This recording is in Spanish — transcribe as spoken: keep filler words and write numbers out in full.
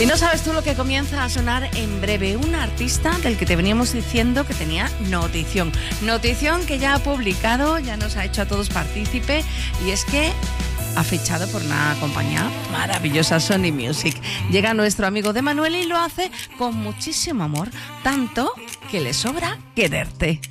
Y no sabes tú lo que comienza a sonar en breve. Un artista del que te veníamos diciendo que tenía notición. Notición que ya ha publicado, ya nos ha hecho a todos partícipe. Y es que ha fichado por una compañía maravillosa, Sony Music. Llega nuestro amigo de Manuel y lo hace con muchísimo amor. Tanto que le sobra quererte.